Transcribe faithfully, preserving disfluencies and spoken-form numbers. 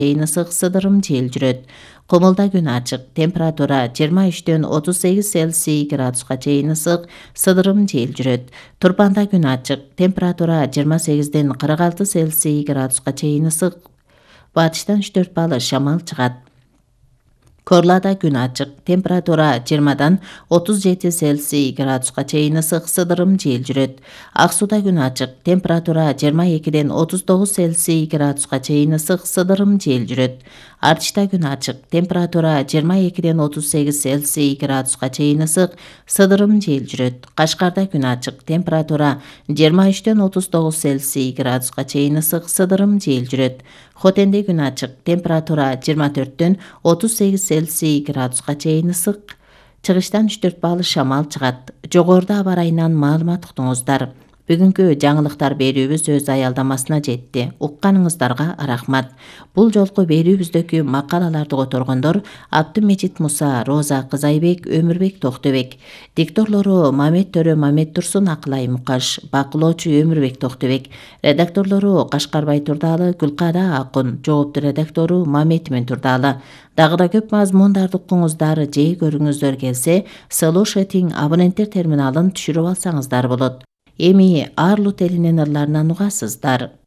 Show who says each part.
Speaker 1: чейин ысык сыдырым жел жүрөт. Кумулда күн ачык, температура жыйырма үчтөн отуз сегиз Цельсий градуска чейин ысык сыдырым жел жүрөт. Турпанда күн ачык, температура жыйырма сегизден кырк алты Цельсий градуска чейин ысык. Батыштан үч төрт балл шамал чыгат. Корлада күн ачык, температура жыйырмадан отуз жети Цельсий градуска чейин ысык сыдырым жел жүрөт. Ак сууда күн ачык, температура жыйырма экиден отуз тогуз Цельсий градуска чейин ысык сыдырым жел жүрөт. Артышта күн ачык, температура жыйырма экиден отуз сегиз Цельсий градуска чейин ысык сыдырым жел жүрөт. Кашкарда күн ачык, температура жыйырма үчтөн отуз тогуз Цельсий градуска чейин ысык сыдырым жел жүрөт. Хотенде күн ачык, температура жыйырма төрттөн отуз сегиз Цельсий градуска чейин ысык. Чыгыштан үч төрт балл шамал чыгат. Жогоруда аба ырайынан маалымат уктуңуздар. Бүгүнкү жаңылыктар берүүбүз өз аялдамасына жетти. Укканыңыздарга рахмат. Бул жолку берүүбүздөгү макалаларды которгондор Абдымежит Муса, Роза Кызайбек, Өмүрбек Токтобек. Дикторлору Мамет Төрө Мамет Турсун, Акылай Мукаш. Бакылоочу Өмүрбек Токтобек. Редакторлору Кашкарбай Турдалы, Гүлкада Акун. Жоопту редактору Мамет Турдалы. Дагы да көп мазмундарды укуңуздар, жей көрүңүздөр келсе, Слушатиң абоненттер терминалын түшүрүп алсаңыздар болот. Эми Арлут элинин ырларынан угасыздар.